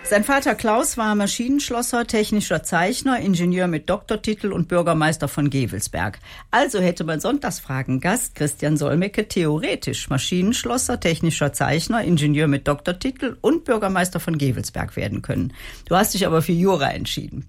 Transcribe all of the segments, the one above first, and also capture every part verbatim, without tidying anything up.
Sein Vater Klaus war Maschinenschlosser, technischer Zeichner, Ingenieur mit Doktortitel und Bürgermeister von Gevelsberg. Also hätte mein Sonntagsfragen-Gast Christian Solmecke theoretisch Maschinenschlosser, technischer Zeichner, Ingenieur mit Doktortitel und Bürgermeister von Gevelsberg werden können. Du hast dich aber für Jura entschieden.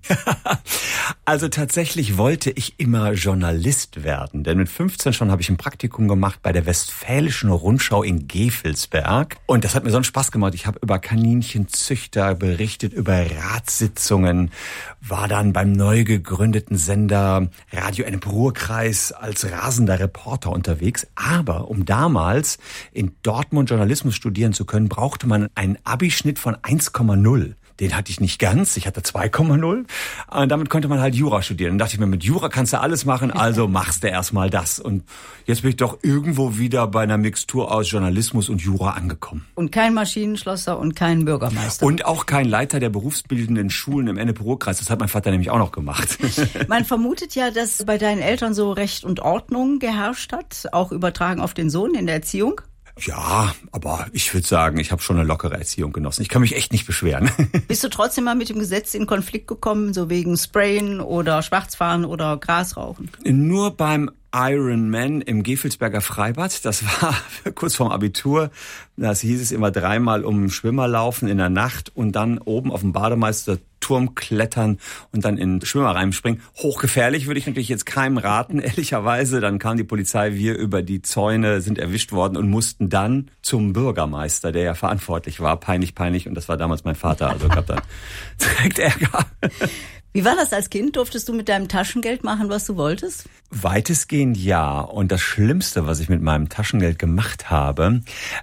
Also tatsächlich wollte ich immer Journalist werden, denn mit fünfzehn schon habe ich ein Praktikum gemacht bei der Westfälischen Rundschau in Gevelsberg und das hat mir so einen Spaß gemacht. Ich habe über Kaninchenzüchter berichtet, über Ratssitzungen, war dann beim neu gegründeten Sender Radio Ennepe Ruhr-Kreis als rasender Reporter unterwegs. Aber um damals in Dortmund Journalismus studieren zu können, brauchte man einen Abischnitt von eins Komma null. Den hatte ich nicht ganz, ich hatte zwei Komma null. Und damit konnte man halt Jura studieren. Und dachte ich mir, mit Jura kannst du alles machen, also machst du erstmal das. Und jetzt bin ich doch irgendwo wieder bei einer Mixtur aus Journalismus und Jura angekommen. Und kein Maschinenschlosser und kein Bürgermeister. Und auch kein Leiter der berufsbildenden Schulen im Ennepe Ruhr-Kreis. Das hat mein Vater nämlich auch noch gemacht. Man vermutet ja, dass bei deinen Eltern so Recht und Ordnung geherrscht hat, auch übertragen auf den Sohn in der Erziehung. Ja, aber ich würde sagen, ich habe schon eine lockere Erziehung genossen. Ich kann mich echt nicht beschweren. Bist du trotzdem mal mit dem Gesetz in Konflikt gekommen, so wegen Sprayen oder Schwarzfahren oder Grasrauchen? Nur beim Ironman im Gevelsberger Freibad. Das war kurz vorm Abitur. Das hieß es immer dreimal um Schwimmer laufen in der Nacht und dann oben auf dem Bademeisterturm klettern und dann in den Schwimmer reinspringen. Hochgefährlich, würde ich natürlich jetzt keinem raten, ehrlicherweise. Dann kam die Polizei, wir über die Zäune, sind erwischt worden und mussten dann zum Bürgermeister, der ja verantwortlich war. Peinlich, peinlich. Und das war damals mein Vater. Also gab dann direkt Ärger. Wie war das als Kind? Durftest du mit deinem Taschengeld machen, was du wolltest? Weitestgehend ja. Und das Schlimmste, was ich mit meinem Taschengeld gemacht habe,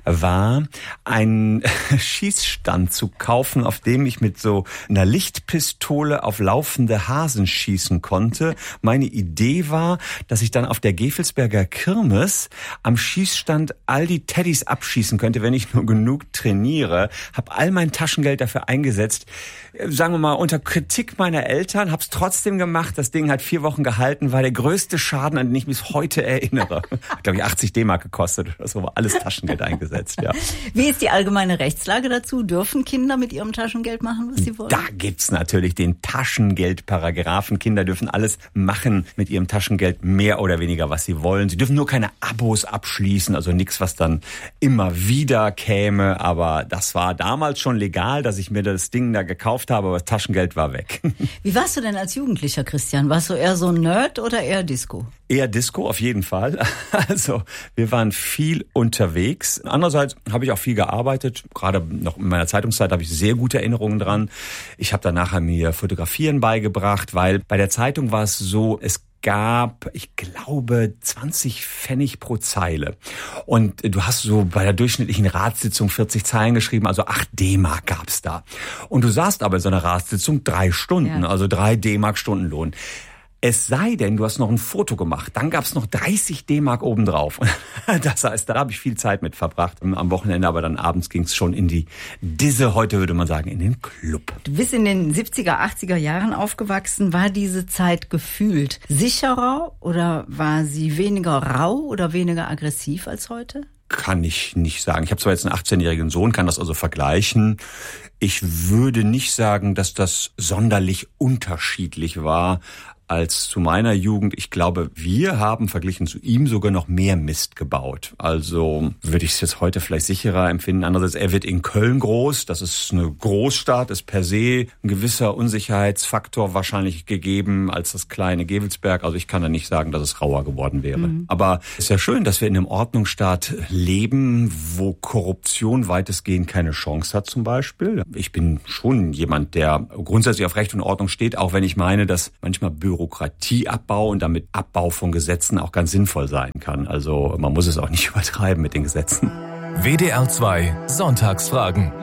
war einen Schießstand zu kaufen, auf dem ich mit so einer Lichtpistole auf laufende Hasen schießen konnte. Meine Idee war, dass ich dann auf der Gevelsberger Kirmes am Schießstand all die Teddys abschießen könnte, wenn ich nur genug trainiere. Hab all mein Taschengeld dafür eingesetzt. Sagen wir mal, unter Kritik meiner Eltern, hab's trotzdem gemacht. Das Ding hat vier Wochen gehalten, war der größte Schaden, an den ich mich bis heute erinnere. Hat, glaube ich, achtzig D-Mark gekostet oder so, war alles Taschengeld eingesetzt, ja. Wie ist die allgemeine Rechtslage dazu? Dürfen Kinder mit ihrem Taschengeld machen, was sie wollen? Da gibt's natürlich den Taschengeldparagraphen. Kinder dürfen alles machen mit ihrem Taschengeld, mehr oder weniger, was sie wollen. Sie dürfen nur keine Abos abschließen, also nichts, was dann immer wieder käme. Aber das war damals schon legal, dass ich mir das Ding da gekauft habe, aber das Taschengeld war weg. Wie warst du denn als Jugendlicher, Christian? Warst du eher so ein Nerd oder eher Disco? Eher Disco, auf jeden Fall. Also, wir waren viel unterwegs. Andererseits habe ich auch viel gearbeitet. Gerade noch in meiner Zeitungszeit habe ich sehr gute Erinnerungen dran. Ich habe dann nachher mir Fotografieren beigebracht, weil bei der Zeitung war es so, es gab, ich glaube, zwanzig Pfennig pro Zeile. Und du hast so bei der durchschnittlichen Ratssitzung vierzig Zeilen geschrieben, also acht D-Mark gab's da. Und du saßt aber in so einer Ratssitzung drei Stunden, ja. Also drei D-Mark Stundenlohn. Es sei denn, du hast noch ein Foto gemacht, dann gab's noch dreißig D-Mark obendrauf. Das heißt, da habe ich viel Zeit mit verbracht. Am Wochenende, aber dann abends ging's schon in die Disse, heute würde man sagen, in den Club. Du bist in den siebziger, achtziger Jahren aufgewachsen. War diese Zeit gefühlt sicherer oder war sie weniger rau oder weniger aggressiv als heute? Kann ich nicht sagen. Ich habe zwar jetzt einen achtzehnjährigen Sohn, kann das also vergleichen. Ich würde nicht sagen, dass das sonderlich unterschiedlich war als zu meiner Jugend. Ich glaube, wir haben verglichen zu ihm sogar noch mehr Mist gebaut. Also würde ich es jetzt heute vielleicht sicherer empfinden. Andererseits, er wird in Köln groß. Das ist eine Großstadt, ist per se ein gewisser Unsicherheitsfaktor wahrscheinlich gegeben als das kleine Gevelsberg. Also ich kann da nicht sagen, dass es rauer geworden wäre. Mhm. Aber es ist ja schön, dass wir in einem Ordnungsstaat leben, wo Korruption weitestgehend keine Chance hat zum Beispiel. Ich bin schon jemand, der grundsätzlich auf Recht und Ordnung steht, auch wenn ich meine, dass manchmal Bürokratieabbau und damit Abbau von Gesetzen auch ganz sinnvoll sein kann. Also man muss es auch nicht übertreiben mit den Gesetzen. W D R zwei Sonntagsfragen